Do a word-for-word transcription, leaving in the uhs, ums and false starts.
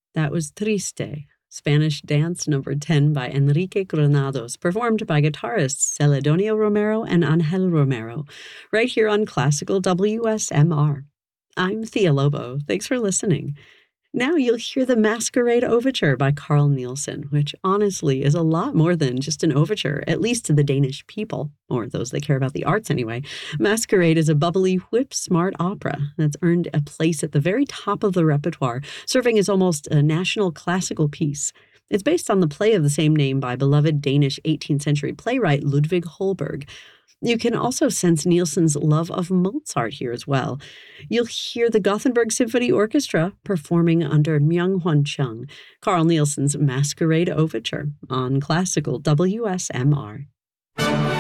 That was Triste, Spanish dance number ten by Enrique Granados, performed by guitarists Celedonio Romero and Angel Romero, right here on Classical W S M R. I'm Thea Lobo. Thanks for listening. Now you'll hear the Masquerade Overture by Carl Nielsen, which honestly is a lot more than just an overture, at least to the Danish people, or those that care about the arts anyway. Masquerade is a bubbly, whip-smart opera that's earned a place at the very top of the repertoire, serving as almost a national classical piece. It's based on the play of the same name by beloved Danish eighteenth century playwright Ludvig Holberg. You can also sense Nielsen's love of Mozart here as well. You'll hear the Gothenburg Symphony Orchestra performing under Myung-Hwan Chung, Carl Nielsen's Masquerade Overture on Classical W S M R.